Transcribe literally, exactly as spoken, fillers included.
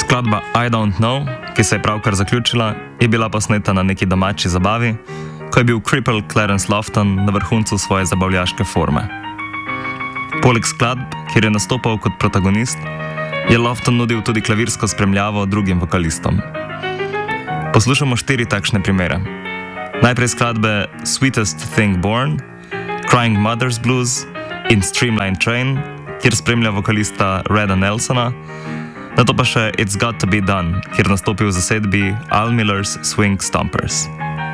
Skladba I Don't Know, ki se je pravkar zaključila, je bila posneta na neki domači zabavi, ko je bil cripple Clarence Lofton na vrhuncu svoje zabavljaške forme. Poleg skladb, kjer je nastopal kot protagonist, je Lofton nudil tudi klavirsko spremljavo drugim vokalistom. Poslušamo štiri takšne primere. Najprej skladbe Sweetest Thing Born, Crying Mother's Blues in Streamline Train, kjer spremlja vokalista Reda Nelsona, nato pa še It's Got to Be Done, kjer nastopi v zasedbi Al Miller's Swing Stompers.